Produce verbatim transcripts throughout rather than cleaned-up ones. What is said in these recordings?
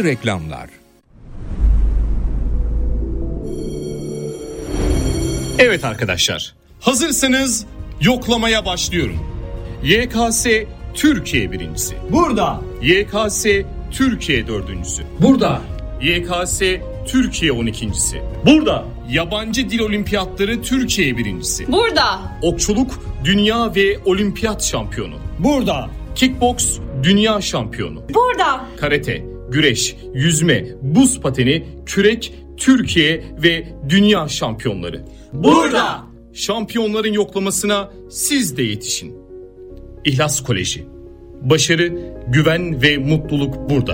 Şimdi reklamlar. Evet arkadaşlar, hazırsanız yoklamaya başlıyorum. Y K S Türkiye birincisi. Burada. Y K S Türkiye dördüncüsü. Burada. Y K S Türkiye on ikincisi. Burada. Yabancı dil olimpiyatları Türkiye birincisi. Burada. Okçuluk dünya ve olimpiyat şampiyonu. Burada. Kickboks dünya şampiyonu. Burada. Karate, güreş, yüzme, buz pateni, kürek, Türkiye ve dünya şampiyonları. Burada. Şampiyonların yoklamasına siz de yetişin. İhlas Koleji. Başarı, güven ve mutluluk burada.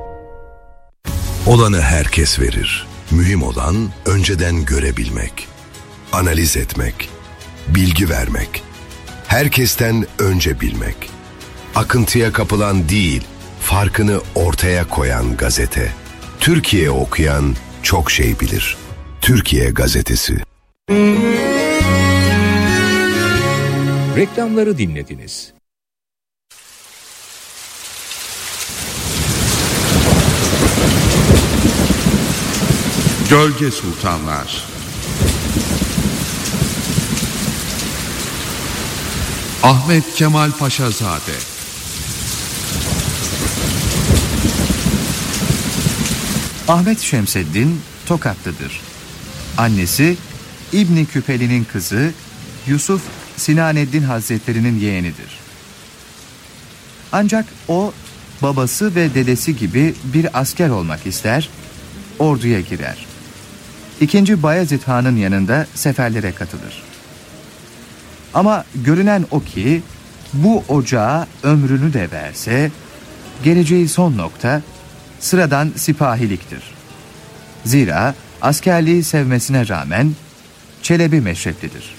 Olanı herkes verir. Mühim olan önceden görebilmek, analiz etmek, bilgi vermek, herkesten önce bilmek. Akıntıya kapılan değil, farkını ortaya koyan gazete. Türkiye okuyan çok şey bilir. Türkiye Gazetesi. Reklamları dinlediniz. Gölge Sultanlar. Ahmet Kemal Paşazade. Ahmet Şemseddin Tokatlıdır. Annesi İbni Küpeli'nin kızı Yusuf Sinaneddin Hazretleri'nin yeğenidir. Ancak o babası ve dedesi gibi bir asker olmak ister, orduya girer. İkinci Bayezid Han'ın yanında seferlere katılır. Ama görünen o ki bu ocağa ömrünü de verse geleceği son nokta sıradan sipahiliktir. Zira askerliği sevmesine rağmen Çelebi meşreplidir.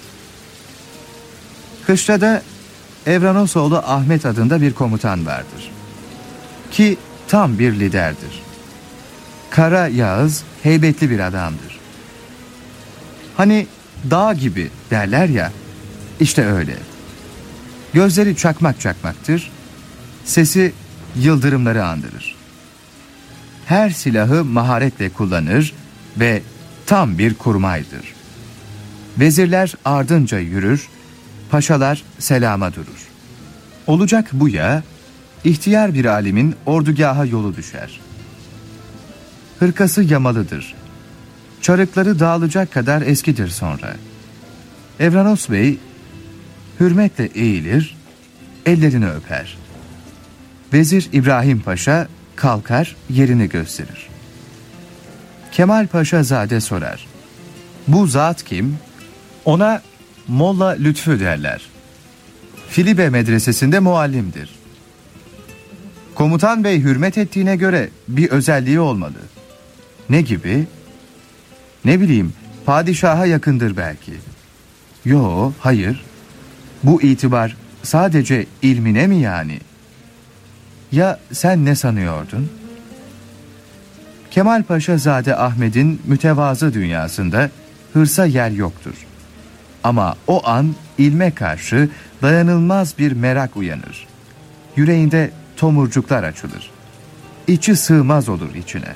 Kışlada Evranosoğlu Ahmet adında bir komutan vardır. Ki tam bir liderdir. Kara Yağız heybetli bir adamdır. Hani dağ gibi derler ya, işte öyle. Gözleri çakmak çakmaktır, sesi yıldırımları andırır. Her silahı maharetle kullanır ve tam bir kurmaydır. Vezirler ardınca yürür, paşalar selama durur. Olacak bu ya, ihtiyar bir alimin ordugaha yolu düşer. Hırkası yamalıdır. Çarıkları dağılacak kadar eskidir sonra. Evranos Bey hürmetle eğilir, ellerini öper. Vezir İbrahim Paşa kalkar, yerini gösterir. Kemal Paşazade sorar. Bu zat kim? Ona Molla Lütfü derler. Filibe medresesinde muallimdir. Komutan bey hürmet ettiğine göre bir özelliği olmalı. Ne gibi? Ne bileyim, padişaha yakındır belki. Yo, hayır. Bu itibar sadece ilmine mi yani? Ya sen ne sanıyordun? Kemal Paşazade Ahmet'in mütevazı dünyasında hırsa yer yoktur. Ama o an ilme karşı dayanılmaz bir merak uyanır. Yüreğinde tomurcuklar açılır. İçi sığmaz olur içine.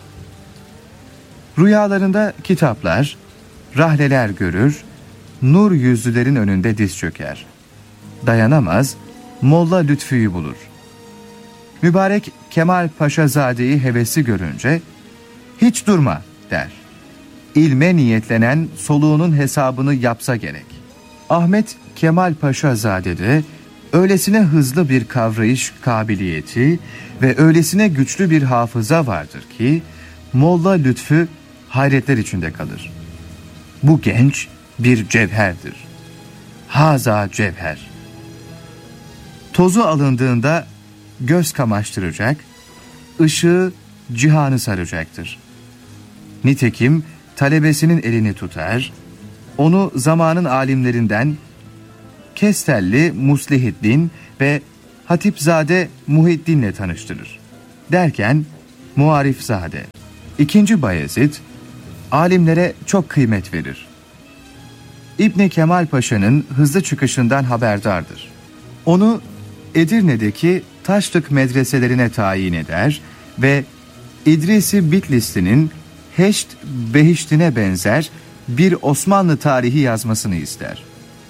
Rüyalarında kitaplar, rahleler görür, nur yüzlülerin önünde diz çöker. Dayanamaz, Molla Lütfü'yü bulur. Mübarek Kemal Paşazade'yi hevesi görünce, hiç durma der. İlme niyetlenen soluğunun hesabını yapsa gerek. Ahmet Kemal Paşazade'de öylesine hızlı bir kavrayış kabiliyeti ve öylesine güçlü bir hafıza vardır ki, Molla Lütfü hayretler içinde kalır. Bu genç bir cevherdir. Haza cevher. Tozu alındığında göz kamaştıracak, ışığı cihanı saracaktır. Nitekim talebesinin elini tutar, onu zamanın alimlerinden Kestelli Muslihiddin ve Hatipzade Muhiddin'le tanıştırır. Derken Muarifzade, İkinci Bayezid, alimlere çok kıymet verir. İbni Kemal Paşa'nın hızlı çıkışından haberdardır. Onu Edirne'deki Taşlık medreselerine tayin eder ve İdris-i Bitlisli'nin Heşt Behiştine benzer bir Osmanlı tarihi yazmasını ister.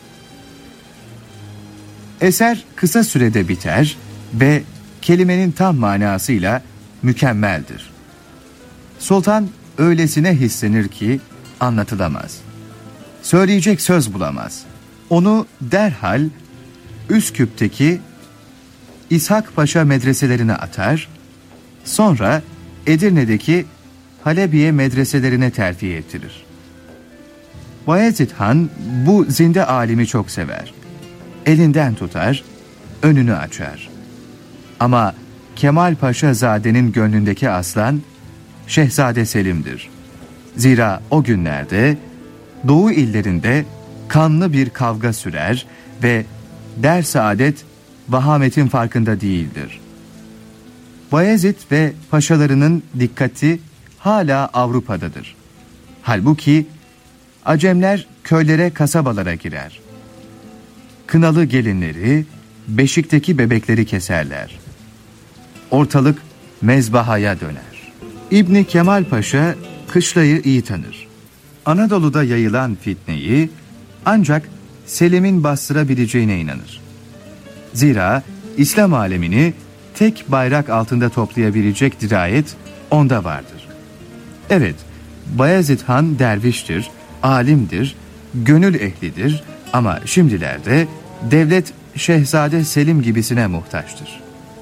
Eser kısa sürede biter ve kelimenin tam manasıyla mükemmeldir. Sultan öylesine hislenir ki anlatılamaz. Söyleyecek söz bulamaz. Onu derhal Üsküp'teki İshak Paşa medreselerine atar, sonra Edirne'deki Halebiye medreselerine terfi ettirir. Bayezid Han bu zinde alimi çok sever. Elinden tutar, önünü açar. Ama Kemal Paşazade'nin gönlündeki aslan Şehzade Selim'dir. Zira o günlerde Doğu illerinde kanlı bir kavga sürer ve der saadet vahametin farkında değildir. Bayezid ve paşalarının dikkati hala Avrupa'dadır. Halbuki Acemler köylere, kasabalara girer. Kınalı gelinleri, beşikteki bebekleri keserler. Ortalık mezbahaya döner. İbni Kemal Paşa kışlayı iyi tanır. Anadolu'da yayılan fitneyi ancak Selim'in bastırabileceğine inanır. Zira İslam alemini tek bayrak altında toplayabilecek dirayet onda vardır. Evet, Bayezid Han derviştir, alimdir, gönül ehlidir ama şimdilerde devlet Şehzade Selim gibisine muhtaçtır.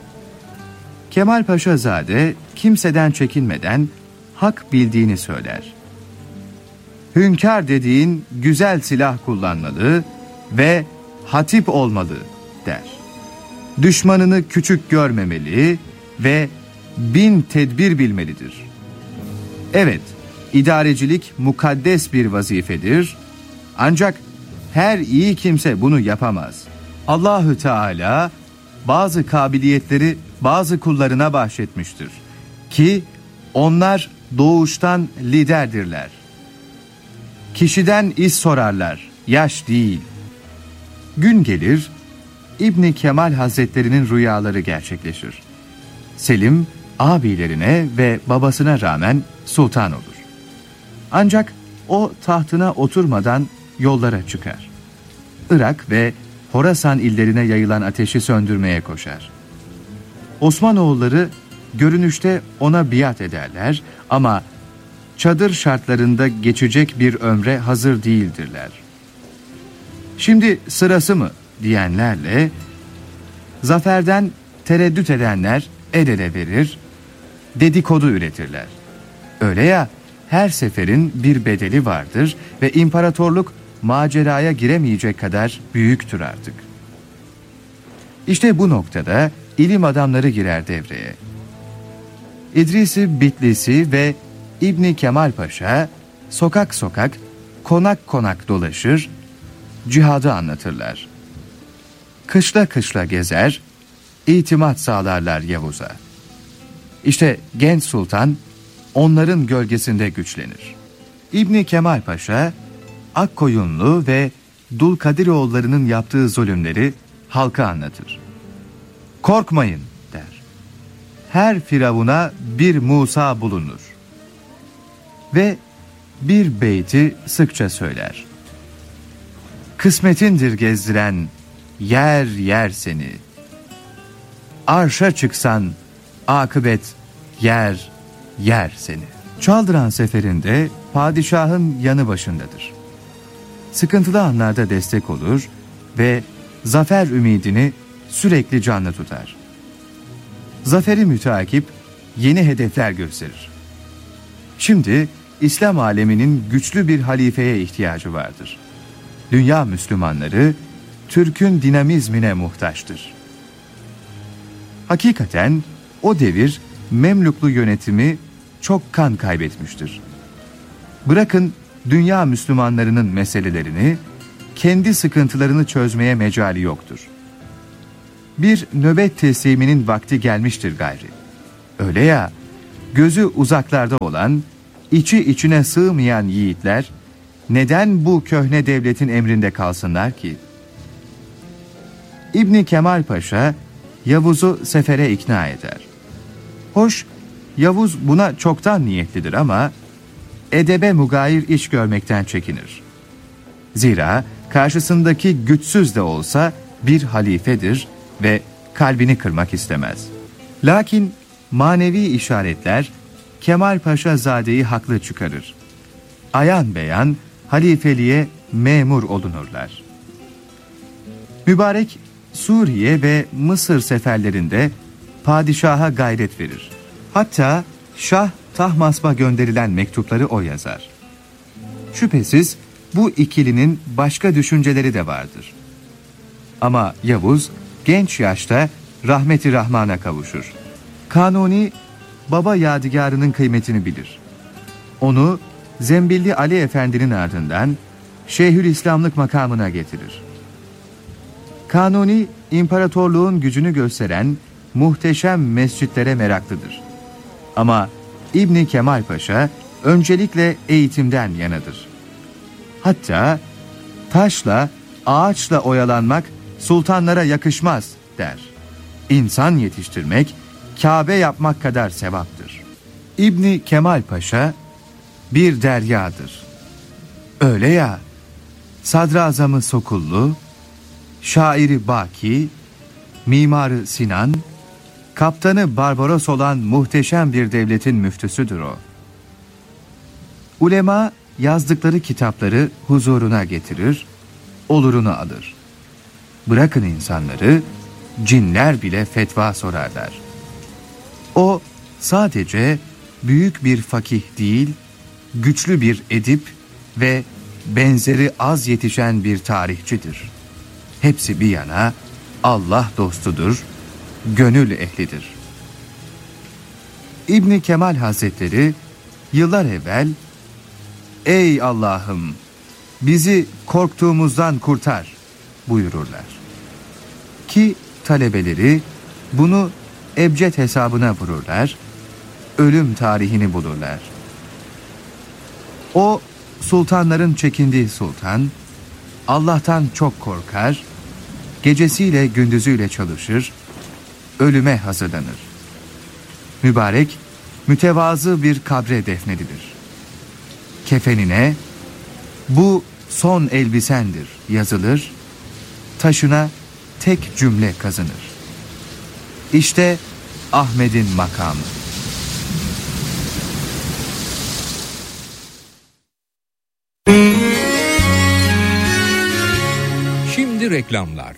Kemal Paşazade kimseden çekinmeden hak bildiğini söyler. Hünkâr dediğin güzel silah kullanmalı ve hatip olmalı der. Düşmanını küçük görmemeli ve bin tedbir bilmelidir. Evet, idarecilik mukaddes bir vazifedir. Ancak her iyi kimse bunu yapamaz. Allahü Teala bazı kabiliyetleri bazı kullarına bahşetmiştir ki onlar doğuştan liderdirler. Kişiden iz sorarlar, yaş değil. Gün gelir, İbni Kemal Hazretlerinin rüyaları gerçekleşir. Selim, abilerine ve babasına rağmen sultan olur. Ancak o tahtına oturmadan yollara çıkar. Irak ve Horasan illerine yayılan ateşi söndürmeye koşar. Osmanoğulları görünüşte ona biat ederler ama çadır şartlarında geçecek bir ömre hazır değildirler. Şimdi sırası mı diyenlerle zaferden tereddüt edenler el ele verir, dedikodu üretirler. Öyle ya, her seferin bir bedeli vardır ve imparatorluk maceraya giremeyecek kadar büyüktür artık. İşte bu noktada ilim adamları girer devreye. İdris-i Bitlisi ve İbni Kemal Paşa sokak sokak, konak konak dolaşır, cihadı anlatırlar. Kışla kışla gezer, itimat sağlarlar Yavuz'a. İşte genç sultan onların gölgesinde güçlenir. İbni Kemal Paşa, Akkoyunlu ve Dulkadiroğullarının yaptığı zulümleri halka anlatır. Korkmayın der. Her firavuna bir Musa bulunur. Ve bir beyti sıkça söyler. Kısmetindir gezdiren yer yer seni. Arşa çıksan akıbet yer yer seni. Çaldıran seferinde padişahın yanı başındadır. Sıkıntılı anlarda destek olur ve zafer ümidini sürekli canlı tutar. Zaferi müteakip yeni hedefler gösterir. Şimdi İslam aleminin güçlü bir halifeye ihtiyacı vardır. Dünya Müslümanları Türk'ün dinamizmine muhtaçtır. Hakikaten o devir Memluklu yönetimi çok kan kaybetmiştir. Bırakın dünya Müslümanlarının meselelerini, kendi sıkıntılarını çözmeye mecali yoktur. Bir nöbet tesliminin vakti gelmiştir gayri. Öyle ya, gözü uzaklarda olan, içi içine sığmayan yiğitler, neden bu köhne devletin emrinde kalsınlar ki? İbni Kemal Paşa, Yavuz'u sefere ikna eder. Hoş, Yavuz buna çoktan niyetlidir ama edebe mugayir iş görmekten çekinir. Zira karşısındaki güçsüz de olsa bir halifedir ve kalbini kırmak istemez. Lakin manevi işaretler Kemal Paşa Zade'yi haklı çıkarır. Ayan beyan halifeliğe memur olunurlar. Mübarek Suriye ve Mısır seferlerinde padişaha gayret verir. Hatta Şah Tahmasp'a gönderilen mektupları o yazar. Şüphesiz bu ikilinin başka düşünceleri de vardır. Ama Yavuz genç yaşta rahmeti Rahman'a kavuşur. Kanuni baba yadigarının kıymetini bilir. Onu Zembilli Ali Efendi'nin ardından Şeyhülislamlık makamına getirir. Kanuni imparatorluğun gücünü gösteren muhteşem mescitlere meraklıdır. Ama İbni Kemal Paşa öncelikle eğitimden yanadır. Hatta taşla, ağaçla oyalanmak sultanlara yakışmaz der. İnsan yetiştirmek, Kabe yapmak kadar sevaptır. İbni Kemal Paşa bir deryadır. Öyle ya, Sadrazamı Sokullu, şairi Baki, mimarı Sinan, kaptanı Barbaros olan muhteşem bir devletin müftüsüdür o. Ulema yazdıkları kitapları huzuruna getirir, olurunu alır. Bırakın insanları, cinler bile fetva sorarlar. O sadece büyük bir fakih değil, güçlü bir edip ve benzeri az yetişen bir tarihçidir. Hepsi bir yana Allah dostudur, gönül ehlidir. İbni Kemal Hazretleri yıllar evvel "Ey Allah'ım, bizi korktuğumuzdan kurtar" buyururlar. Ki talebeleri bunu ebced hesabına vururlar, ölüm tarihini bulurlar. O sultanların çekindiği sultan, Allah'tan çok korkar, gecesiyle gündüzüyle çalışır, ölüme hazırlanır. Mübarek, mütevazı bir kabre defnedilir. Kefenine, "Bu son elbisendir" yazılır, taşına tek cümle kazınır. İşte Ahmet'in makamı. Şimdi reklamlar.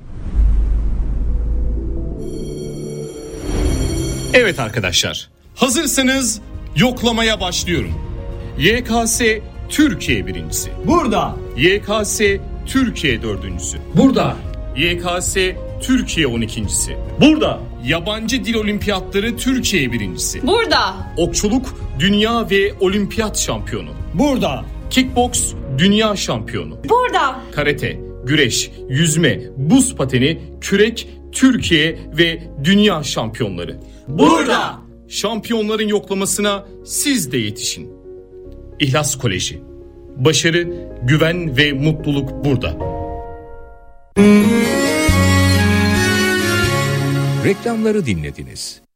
Evet arkadaşlar, hazırsanız yoklamaya başlıyorum. Y K S Türkiye birincisi. Burada. Y K S Türkiye dördüncüsü. Burada. Y K S Türkiye on ikincisi. Burada. Yabancı dil olimpiyatları Türkiye birincisi. Burada. Okçuluk dünya ve olimpiyat şampiyonu. Burada. Kickboks dünya şampiyonu. Burada. Karate, güreş, yüzme, buz pateni, kürek, Türkiye ve dünya şampiyonları. Burada. Şampiyonların yoklamasına siz de yetişin. İhlas Koleji. Başarı, güven ve mutluluk burada. Reklamları dinlediniz.